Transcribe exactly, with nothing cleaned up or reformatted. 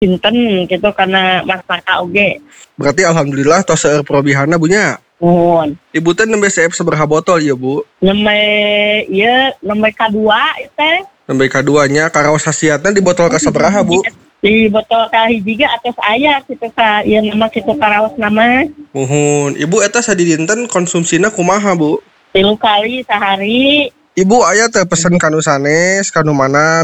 Pinten gitu karena masyarakat oge. Berarti alhamdulillah tos seueur probihana bunya. Nuhun. Ibu teh nembe seep sabaraha botol ya Bu? Nembe ieu nembe kadua teh. Nembe kaduanya karaos hasiatna di botol kasabaraha Bu? Di botol kahiji ge atos aya kitu ka ieu nama kitu karaos nama. Muhun. Ibu eta sadi dinten konsumsina kumaha Bu? Tilu kali sehari. Ibu aya teh pesen kanu sanes, kanu mana